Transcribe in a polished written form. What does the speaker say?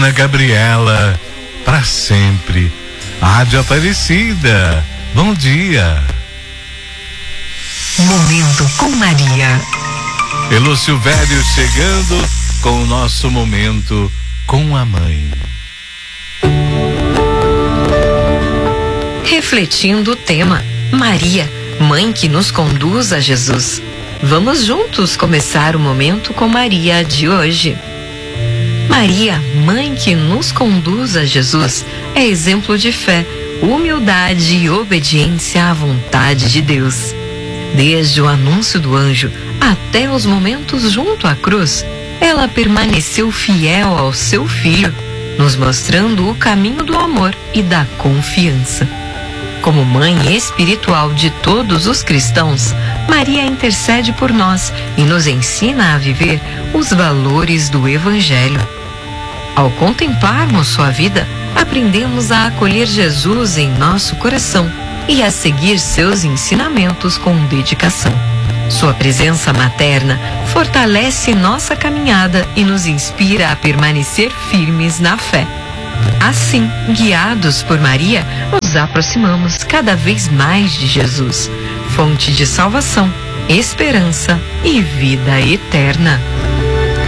Ana Gabriela, para sempre. Rádio Aparecida, bom dia. Momento com Maria. Elô Silvério chegando com o nosso momento com a mãe. Refletindo o tema Maria, mãe que nos conduz a Jesus. Vamos juntos começar o momento com Maria de hoje. Maria, mãe que nos conduz a Jesus, é exemplo de fé, humildade e obediência à vontade de Deus. Desde o anúncio do anjo até os momentos junto à cruz, ela permaneceu fiel ao seu filho, nos mostrando o caminho do amor e da confiança. Como mãe espiritual de todos os cristãos, Maria intercede por nós e nos ensina a viver os valores do Evangelho. Ao contemplarmos sua vida, aprendemos a acolher Jesus em nosso coração e a seguir seus ensinamentos com dedicação. Sua presença materna fortalece nossa caminhada e nos inspira a permanecer firmes na fé. Assim, guiados por Maria, nos aproximamos cada vez mais de Jesus, fonte de salvação, esperança e vida eterna.